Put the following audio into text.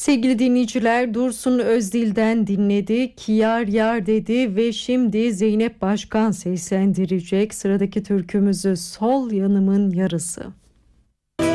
Sevgili dinleyiciler, Dursun Özdil'den dinledik. Yar yar dedi ve şimdi Zeynep Başkan seslendirecek sıradaki türkümüzü, Sol Yanımın Yarısı.